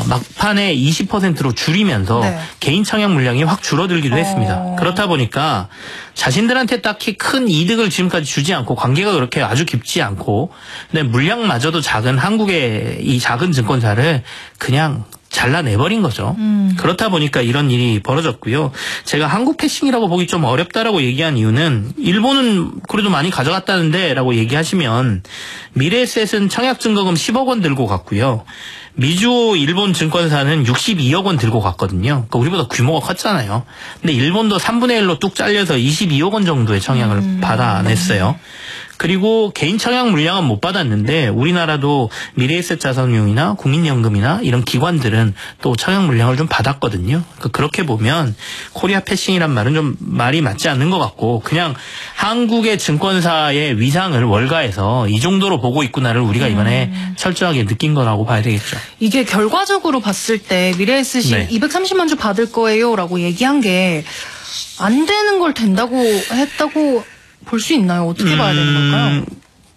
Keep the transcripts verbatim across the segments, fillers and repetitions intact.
막판에 이십 퍼센트로 줄이면서 네. 개인 청약 물량이 확 줄어들기도 어... 했습니다. 그렇다 보니까 자신들한테 딱히 큰 이득을 지금까지 주지 않고 관계가 그렇게 아주 깊지 않고 근데 물량마저도 작은 한국의 이 작은 증권사를 그냥 잘라내버린 거죠. 음. 그렇다 보니까 이런 일이 벌어졌고요. 제가 한국 패싱이라고 보기 좀 어렵다라고 얘기한 이유는 일본은 그래도 많이 가져갔다는데 라고 얘기하시면 미래에셋은 청약증거금 십억 원 들고 갔고요. 미주오 일본 증권사는 육십이억 원 들고 갔거든요. 그러니까 우리보다 규모가 컸잖아요. 근데 일본도 삼분의 일로 뚝 잘려서 이십이억 원 정도의 청약을 음. 받아냈어요. 그리고 개인 청약 물량은 못 받았는데 우리나라도 미래에셋 자산운용이나 국민연금이나 이런 기관들은 또 청약 물량을 좀 받았거든요. 그러니까 그렇게 보면 코리아 패싱이란 말은 좀 말이 맞지 않는 것 같고 그냥 한국의 증권사의 위상을 월가해서 이 정도로 보고 있구나를 우리가 이번에 음. 철저하게 느낀 거라고 봐야 되겠죠. 이게 결과적으로 봤을 때 미래에셋이 네. 이백삼십만 주 받을 거예요 라고 얘기한 게 안 되는 걸 된다고 했다고 볼 수 있나요? 어떻게 음, 봐야 되는 걸까요?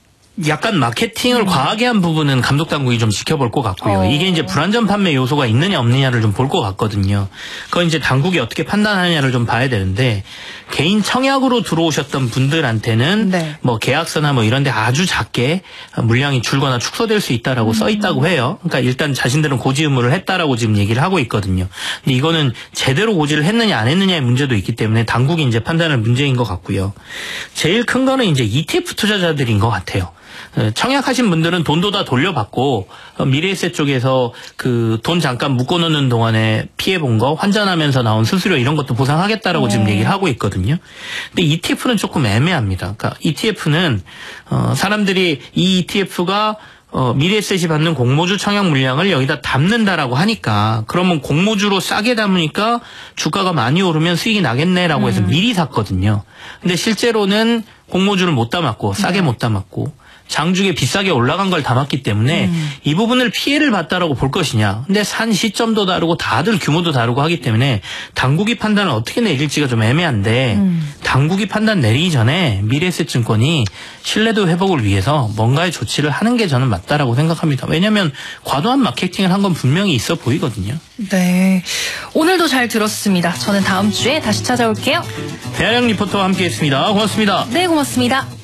약간 마케팅을 음. 과하게 한 부분은 감독당국이 좀 지켜볼 것 같고요. 어. 이게 이제 불안전 판매 요소가 있느냐 없느냐를 좀 볼 것 같거든요. 그건 이제 당국이 어떻게 판단하느냐를 좀 봐야 되는데 개인 청약으로 들어오셨던 분들한테는 네. 뭐 계약서나 뭐 이런 데 아주 작게 물량이 줄거나 축소될 수 있다라고 음. 써 있다고 해요. 그러니까 일단 자신들은 고지 의무를 했다라고 지금 얘기를 하고 있거든요. 근데 이거는 제대로 고지를 했느냐 안 했느냐의 문제도 있기 때문에 당국이 이제 판단할 문제인 것 같고요. 제일 큰 거는 이제 이티에프 투자자들인 것 같아요. 청약하신 분들은 돈도 다 돌려받고 미래에셋 쪽에서 그 돈 잠깐 묶어놓는 동안에 피해본 거 환전하면서 나온 수수료 이런 것도 보상하겠다라고 네. 지금 얘기를 하고 있거든요. 근데 이티에프는 조금 애매합니다. 그러니까 이티에프는 어 사람들이 이 이티에프가 어, 미래에셋이 받는 공모주 청약 물량을 여기다 담는다라고 하니까 그러면 공모주로 싸게 담으니까 주가가 많이 오르면 수익이 나겠네라고 해서 음. 미리 샀거든요. 근데 실제로는 공모주를 못 담았고 싸게 네. 못 담았고 장중에 비싸게 올라간 걸 담았기 때문에 음. 이 부분을 피해를 봤다라고 볼 것이냐. 근데 산 시점도 다르고 다들 규모도 다르고 하기 때문에 당국이 판단을 어떻게 내릴지가 좀 애매한데 음. 당국이 판단 내리기 전에 미래에셋 증권이 신뢰도 회복을 위해서 뭔가의 조치를 하는 게 저는 맞다라고 생각합니다. 왜냐하면 과도한 마케팅을 한 건 분명히 있어 보이거든요. 네, 오늘도 잘 들었습니다. 저는 다음 주에 다시 찾아올게요. 배아영 리포터와 함께했습니다. 고맙습니다. 네, 고맙습니다.